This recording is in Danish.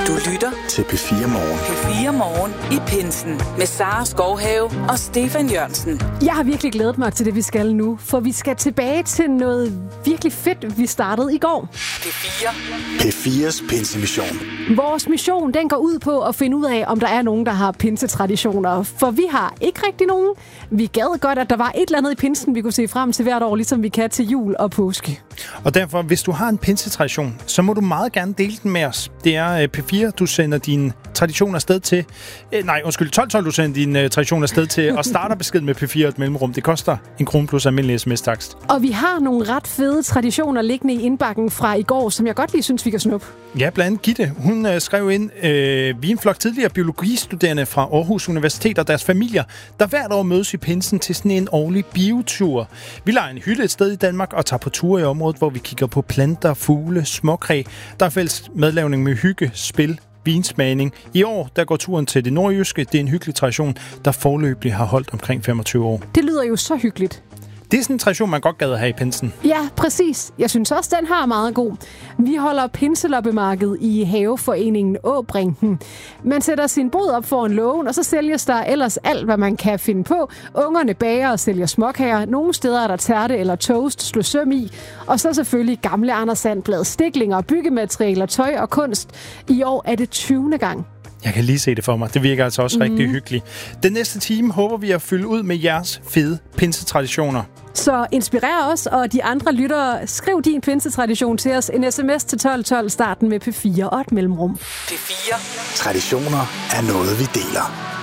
Du lytter til P4 Morgen. P4 Morgen i pinsen med Sara Skovhave og Stefan Jørgensen. Jeg har virkelig glædet mig til det, vi skal nu, for vi skal tilbage til noget virkelig fedt, vi startede i går. P4's pinsemission. Vores mission, den går ud på at finde ud af, om der er nogen, der har pinsetraditioner. For vi har ikke rigtig nogen. Vi gad godt, at der var et eller andet i pinsen, vi kunne se frem til hvert år, ligesom vi kan til jul og påske. Og derfor, hvis du har en pinsetradition, så må du meget gerne dele den med os. Det er P4, du sender din tradition afsted til. 12 du sender din tradition afsted til, og starter besked med P4 et mellemrum. Det koster 1 krone plus almindelig sms-takst. Og vi har nogle ret fede traditioner liggende i indbakken fra i går, som jeg godt lige synes, vi kan snuppe. Ja, blandt andet Gitte. Hun skrev ind, vi er en flok tidligere biologistuderende fra Aarhus Universitet og deres familier, der hvert år mødes i pinsen til sådan en årlig biotur. Vi lejer en hytte et sted i Danmark og tager på ture i området, hvor vi kigger på planter, fugle, småkræ. Der er fælles madlavning med hygge, spil, vinsmagning. I år, der går turen til det nordjyske. Det er en hyggelig tradition, der foreløbig har holdt omkring 25 år. Det lyder jo så hyggeligt. Det er sådan en tradition, man godt gad at have i pinsen. Ja, præcis. Jeg synes også, den har meget god. Vi holder pinseloppemarked i haveforeningen Åbrinken. Man sætter sin bod op foran lågen, og så sælges der ellers alt, hvad man kan finde på. Ungerne bager og sælger småkager. Nogle steder er der tærte eller toast, slå søm i. Og så selvfølgelig gamle Anders Sandblad, stiklinger, byggematerialer, tøj og kunst. I år er det 20. gang. Jeg kan lige se det for mig. Det virker altså også rigtig hyggeligt. Den næste time håber vi at fylde ud med jeres fede pinsetraditioner. Så inspirer os og de andre lyttere. Skriv din pinsetradition til os. En sms til 1212, starten med P4 og et mellemrum. P4. Traditioner er noget, vi deler.